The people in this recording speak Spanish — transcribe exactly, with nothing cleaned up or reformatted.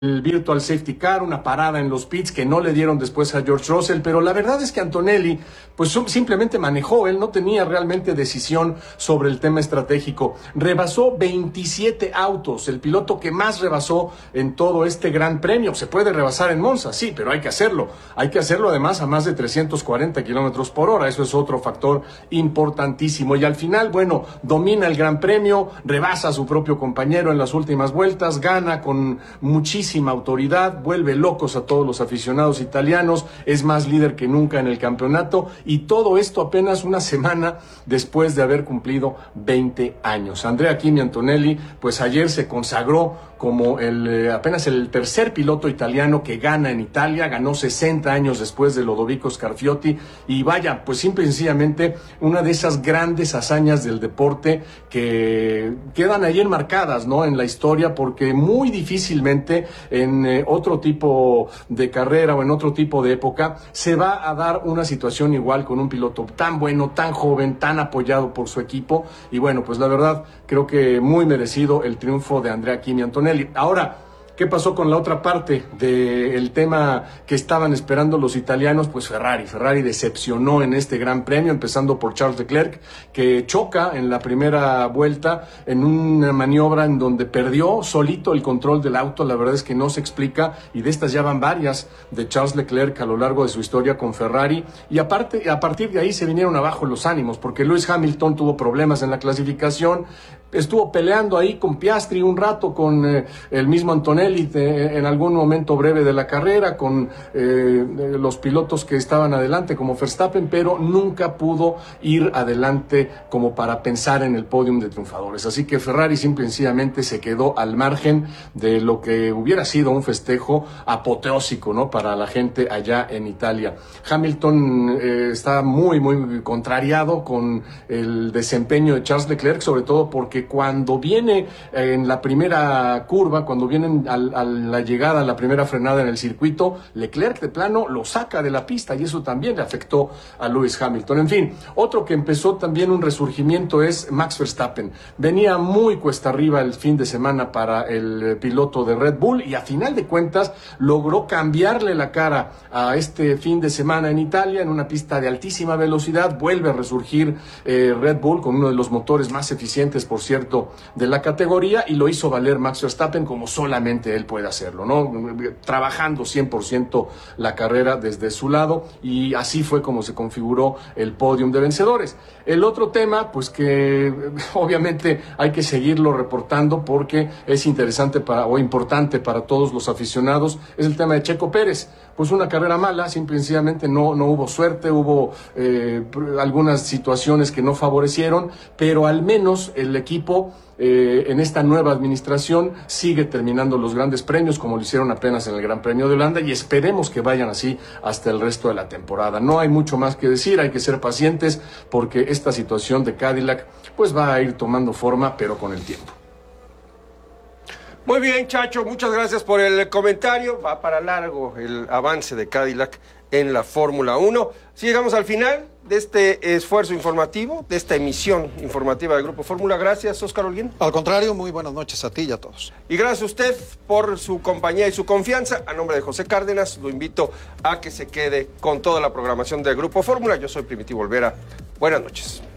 el virtual safety car, una parada en los pits que no le dieron después a George Russell, pero la verdad es que Antonelli pues simplemente manejó, él no tenía realmente decisión sobre el tema estratégico. Rebasó veintisiete autos, el piloto que más rebasó en todo este gran premio. Se puede rebasar en Monza, sí, pero hay que hacerlo. Hay que hacerlo además a más de trescientos cuarenta kilómetros por hora, eso es otro factor importantísimo. Y al final, bueno, domina el gran premio, rebasa a su propio compañero en las últimas vueltas, gana con muchísima autoridad, vuelve locos a todos los aficionados italianos, es más líder que nunca en el campeonato, y todo esto apenas una semana después de haber cumplido veinte años. Andrea Kimi Antonelli, pues ayer se consagró como el eh, apenas el tercer piloto italiano que gana en Italia, ganó sesenta años después de Lodovico Scarfiotti, y vaya, pues simple y sencillamente una de esas grandes hazañas del deporte que quedan ahí enmarcadas, ¿no?, en la historia, porque muy difícilmente en eh, otro tipo de carrera o en otro tipo de época se va a dar una situación igual con un piloto tan bueno, tan joven, tan apoyado por su equipo. Y bueno, pues la verdad creo que muy merecido el triunfo de Andrea Kimi Antonelli. Ahora, ¿qué pasó con la otra parte del tema que estaban esperando los italianos? Pues Ferrari. Ferrari decepcionó en este gran premio, empezando por Charles Leclerc, que choca en la primera vuelta en una maniobra en donde perdió solito el control del auto. La verdad es que no se explica, y de estas ya van varias de Charles Leclerc a lo largo de su historia con Ferrari. Y aparte, a partir de ahí se vinieron abajo los ánimos, porque Lewis Hamilton tuvo problemas en la clasificación, estuvo peleando ahí con Piastri un rato, con eh, el mismo Antonelli de, en algún momento breve de la carrera, con eh, los pilotos que estaban adelante como Verstappen, pero nunca pudo ir adelante como para pensar en el podium de triunfadores. Así que Ferrari simple y sencillamente se quedó al margen de lo que hubiera sido un festejo apoteósico, ¿no?, para la gente allá en Italia. Hamilton eh, está muy, muy contrariado con el desempeño de Charles Leclerc, sobre todo porque cuando viene en la primera curva, cuando vienen a, a la llegada, a la primera frenada en el circuito, Leclerc de plano lo saca de la pista, y eso también le afectó a Lewis Hamilton. En fin, otro que empezó también un resurgimiento es Max Verstappen. Venía muy cuesta arriba el fin de semana para el piloto de Red Bull, y a final de cuentas logró cambiarle la cara a este fin de semana en Italia, en una pista de altísima velocidad. Vuelve a resurgir eh, Red Bull con uno de los motores más eficientes, por cierto, de la categoría, y lo hizo valer Max Verstappen como solamente él puede hacerlo, ¿no?, trabajando cien por ciento la carrera desde su lado, y así fue como se configuró el podium de vencedores. El otro tema, pues que obviamente hay que seguirlo reportando porque es interesante para, o importante para todos los aficionados, es el tema de Checo Pérez. Pues una carrera mala, simplemente no, no hubo suerte, hubo eh, algunas situaciones que no favorecieron, pero al menos el equipo eh, en esta nueva administración sigue terminando los grandes premios, como lo hicieron apenas en el Gran Premio de Holanda, y esperemos que vayan así hasta el resto de la temporada. No hay mucho más que decir, hay que ser pacientes, porque esta situación de Cadillac pues va a ir tomando forma, pero con el tiempo. Muy bien, Chacho, muchas gracias por el comentario. Va para largo el avance de Cadillac en la Fórmula uno. Si llegamos al final de este esfuerzo informativo, de esta emisión informativa del Grupo Fórmula. Gracias, Óscar Holguín. Al contrario, muy buenas noches a ti y a todos. Y gracias a usted por su compañía y su confianza. A nombre de José Cárdenas, lo invito a que se quede con toda la programación del Grupo Fórmula. Yo soy Primitivo Olvera. Buenas noches.